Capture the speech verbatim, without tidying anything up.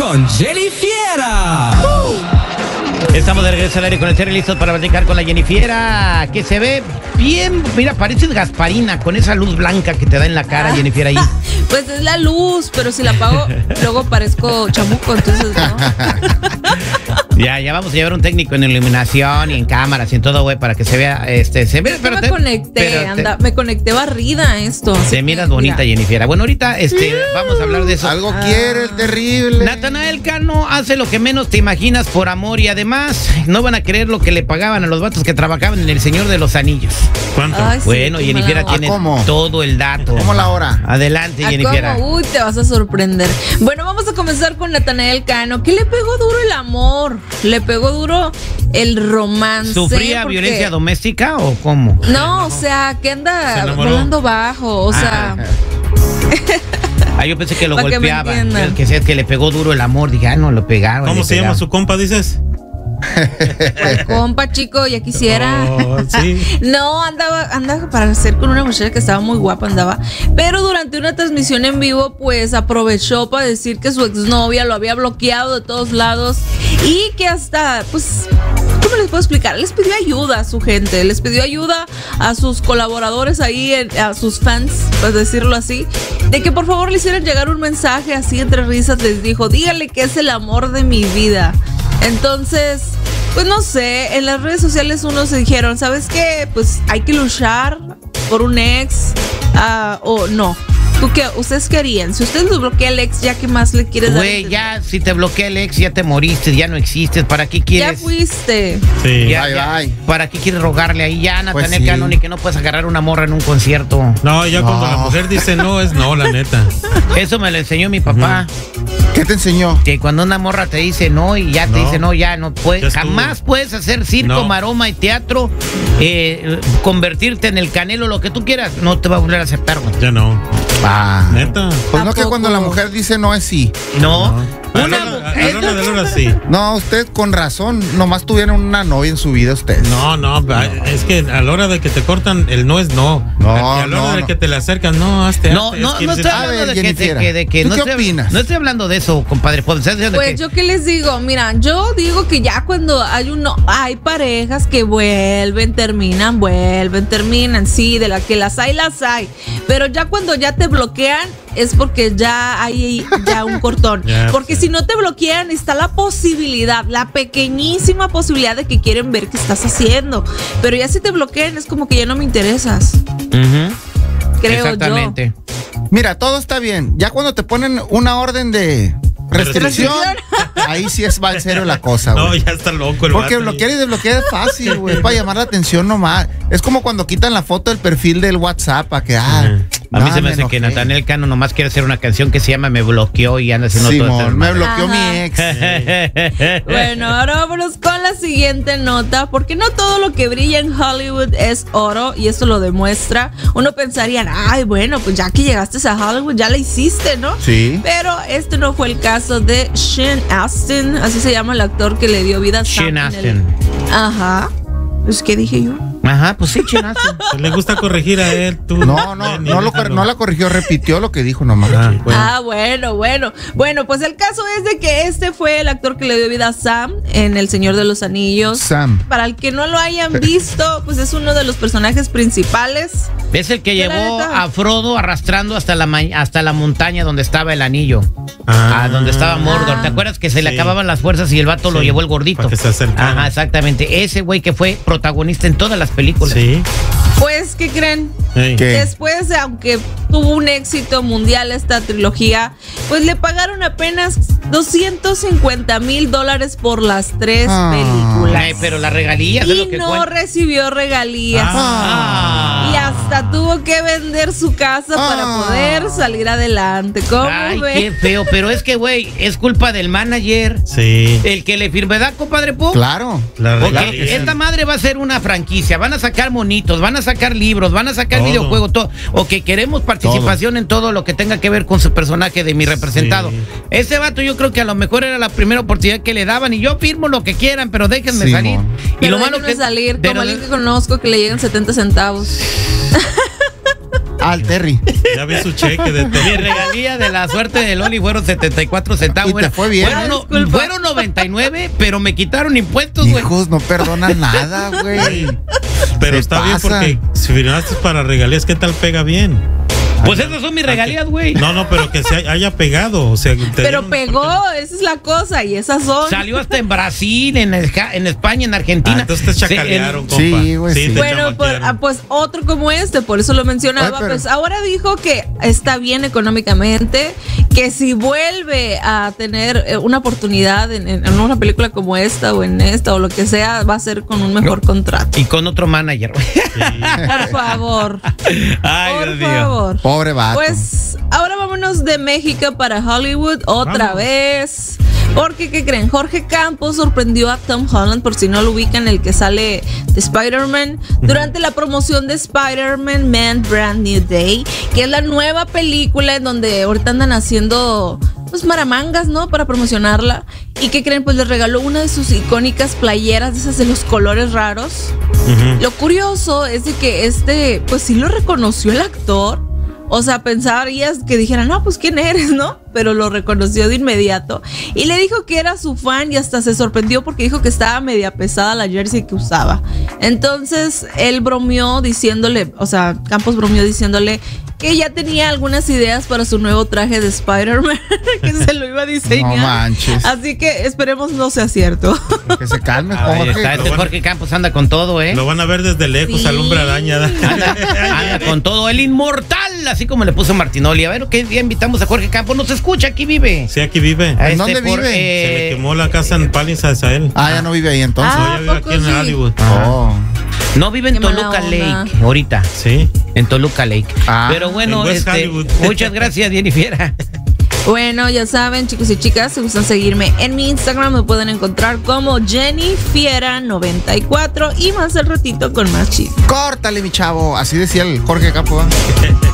con Jennifiera. Uh. Estamos de regreso al aire con el Terry, listos para platicar con la Jennifiera, que se ve bien, mira, pareces Gasparina con esa luz blanca que te da en la cara, Jennifiera, ahí. Pues es la luz, pero si la apago, luego parezco chamuco, entonces no. Ya, ya vamos a llevar un técnico en iluminación y en cámaras y en todo, güey, para que se vea, este, se ve. Pero me te, conecté, te, anda, me conecté barrida a esto. Te miras que, bonita, mira. Jennifiera. Bueno, ahorita, este, mm. vamos a hablar de eso. Algo ah. quiere el terrible. Natanael Cano hace lo que menos te imaginas por amor y además no van a creer lo que le pagaban a los vatos que trabajaban en El Señor de los Anillos. ¿Cuánto? Ay, bueno, sí, Jennifiera tiene ¿cómo? todo el dato. ¿Cómo la hora? Adelante, Jennifiera. ¿Cómo? Uy, te vas a sorprender. Bueno, vamos a comenzar con Natanael Cano. ¿Qué le pegó duro el amor? Le pegó duro el romance. ¿Sufría porque... violencia doméstica o cómo? No, o sea, que anda volando bajo, o sea... Ah. Ah, yo pensé que lo golpeaba. Que, que sea que le pegó duro el amor. Dije, ah, no, lo pegaba. ¿Cómo se llama su compa, dices? Pues compa, chico, ya quisiera. Oh, ¿sí? No, andaba, andaba para hacer con una muchacha que estaba muy guapa, andaba. Pero durante una transmisión en vivo, pues aprovechó para decir que su exnovia lo había bloqueado de todos lados y que hasta, pues, ¿cómo les puedo explicar? Les pidió ayuda a su gente, les pidió ayuda a sus colaboradores ahí, a sus fans, por decirlo así, de que por favor le hicieran llegar un mensaje así entre risas. Les dijo, dígale que es el amor de mi vida. Entonces, pues no sé, en las redes sociales unos se dijeron, ¿sabes qué? Pues hay que luchar por un ex uh, o no. ¿Tú qué? ¿Ustedes qué harían? Si usted lo bloquea el ex, ¿ya qué más le quieres dar? Güey, ya, si te bloquea el ex, ya te moriste, ya no existes. ¿Para qué quieres? Ya fuiste. Sí. Ya, bye, ya. bye. ¿Para qué quieres rogarle ahí? Ya, Natanael pues sí. Cano, ni que no puedes agarrar una morra en un concierto. No, ya no. cuando la mujer dice no, es no, la neta. Eso me lo enseñó mi papá. Uh-huh. ¿Qué te enseñó? Que cuando una morra te dice no y ya te no. dice no, ya no puedes, jamás puedes hacer circo, no. maroma y teatro, eh, convertirte en el Canelo, lo que tú quieras, no te va a volver a aceptar, güey. Ya no. Ah. Neta. Pues no, que cuando la mujer dice no es sí. No. no. Una mujer. No, no, no, sí. No, usted con razón, nomás tuvieron una novia en su vida ustedes. No, no, no, es que a la hora de que te cortan, el no es no. No, a la hora no, de no. que te le acercan, no, hazte, No, hazte, no, es no estoy hablando de que, de que, de que ¿Tú no qué estoy, opinas? No estoy hablando de eso, compadre. Pues, pues yo qué les digo, mira, yo digo que ya cuando hay uno, hay parejas que vuelven, terminan, vuelven, terminan, sí, de las que las hay, las hay. Pero ya cuando ya te bloquean, es porque ya hay ya un cortón. Yeah, porque sí. si no te bloquean, está la posibilidad, la pequeñísima posibilidad de que quieren ver qué estás haciendo. Pero ya si te bloquean, es como que ya no me interesas. Uh-huh. Creo Exactamente. yo. Mira, todo está bien. Ya cuando te ponen una orden de restricción, ahí sí es va en serio la cosa, güey. No, ya está loco el Porque vato. bloquear y desbloquear es fácil, güey, para llamar la atención nomás. Es como cuando quitan la foto del perfil del WhatsApp para que, ah, uh-huh. A mí no, se me, me hace enojé. Que Natanael Cano nomás quiere hacer una canción que se llama Me bloqueó y anda haciendo Simón, todo esto. Me bloqueó Ajá. mi ex. Bueno, ahora vámonos con la siguiente nota, porque no todo lo que brilla en Hollywood es oro, y esto lo demuestra. Uno pensaría, ay, bueno, pues ya que llegaste a Hollywood, ya la hiciste, ¿no? Sí. Pero este no fue el caso de Sean Astin, así se llama el actor que le dio vida a Sean Astin. El... Ajá. Pues, ¿qué dije yo? Ajá, pues sí, Sean Astin. Pues le gusta corregir a él, tú. No, no, Ven, no, lo, no la corrigió, repitió lo que dijo nomás. Ah, bueno. ah, bueno, bueno. Bueno, pues el caso es de que este fue el actor que le dio vida a Sam en El Señor de los Anillos. Sam. Para el que no lo hayan visto, pues es uno de los personajes principales. Es el que llevó a Frodo arrastrando hasta la, hasta la montaña donde estaba el anillo. Ah, a donde estaba Mordor. Ah. ¿Te acuerdas que se sí. le acababan las fuerzas y el vato sí. lo llevó el gordito? Para que se acercara. Ajá, exactamente. Ese güey que fue protagonista en todas las películas. Sí. Pues, ¿qué creen? ¿Qué? Después, aunque tuvo un éxito mundial esta trilogía, pues le pagaron apenas doscientos cincuenta mil dólares por las tres ah. películas. Ay, pero las regalías y es lo que no cuenta. recibió regalías. Ah. Y hasta tuvo que vender su casa ah. para poder salir adelante. ¿Cómo Ay, ve? qué feo. Pero es que, güey, es culpa del manager. Sí. El que le firme, ¿verdad, compadre Po? Claro. Porque claro esta madre va a ser una franquicia. Van a sacar monitos, van a sacar libros, van a sacar todo. videojuegos, todo. O que queremos participación todo. en todo lo que tenga que ver con su personaje de mi representado. Sí. Ese vato yo creo que a lo mejor era la primera oportunidad que le daban y yo firmo lo que quieran, pero déjenme sí, salir. Pero y lo malo que salir, pero, como alguien que conozco que le llegan setenta centavos. Al Terry. Ya vi su cheque de Mi Terry. regalía de la suerte de Loli fueron setenta y cuatro centavos. Y te fue bien, Fueron, ¿eh? no- fueron noventa y nueve, pero me quitaron impuestos, güey. Hijos, no perdonan nada, güey. Pero Se está bien pasa. porque si firmaste para regalías, ¿qué tal pega bien? Pues esas son mis regalías, güey. No, no, pero que se haya pegado. O sea, te Pero dieron- pegó, esa es la cosa, y esas son. Salió hasta en Brasil, en, Esca- en España, en Ah, Argentina. entonces te Se- chacalearon, en- compa. Sí, güey, sí. te Bueno, pues, chamaquearon. ah, pues otro como este, por eso lo mencionaba, Ay, pero- pues ahora dijo que está bien económicamente, que si vuelve a tener eh, una oportunidad en, en- en una película como esta o en esta o lo que sea, va a ser con un mejor contrato. Y con otro manager. Por favor, Ay, por Dios mío. favor. Pobre vato. Pues ahora vámonos de México para Hollywood otra Vamos. vez. Porque, ¿qué creen? Jorge Campos sorprendió a Tom Holland, por si no lo ubican, el que sale de Spider-Man, durante la promoción de Spider-Man Man Brand New Day, que es la nueva película en donde ahorita andan haciendo pues maramangas, ¿no? Para promocionarla. ¿Y qué creen? Pues les regaló una de sus icónicas playeras, de esas de los colores raros. Ujú. Lo curioso es de que este, pues sí lo reconoció el actor. O sea, pensarías que dijeran, no, pues quién eres, ¿no? Pero lo reconoció de inmediato. Y le dijo que era su fan y hasta se sorprendió porque dijo que estaba media pesada la jersey que usaba. Entonces, él bromeó diciéndole, o sea, Campos bromeó diciéndole que ya tenía algunas ideas para su nuevo traje de Spider-Man, que se lo iba a diseñar. No manches. Así que esperemos no sea cierto. Que se calme, Ahí Jorge. está, este Lo van- Jorge Campos anda con todo, ¿eh? Lo van a ver desde lejos, Sí. alumbra araña. Anda, anda con todo, el inmortal, así como le puso Martinoli. A ver, ¿qué día invitamos a Jorge Campos? Nos escucha, aquí vive. Sí, aquí vive. A ¿En dónde por, vive? Se le eh, quemó la casa en Palisades a él. Ah, ya no vive ahí entonces. Ah, Yo ya vivo ¿poco aquí en sí? Hollywood. Oh. no vive en Qué mala Toluca onda. Lake, ahorita. Sí. En Toluca Lake. Ah, Pero bueno, en West este, Hollywood. muchas gracias, Jennifer. Bueno, ya saben, chicos y chicas, si gustan seguirme en mi Instagram, me pueden encontrar como Jenny Fiera noventa y cuatro y más al ratito con más chisme. Córtale, mi chavo. Así decía el Jorge Campos. ¿eh?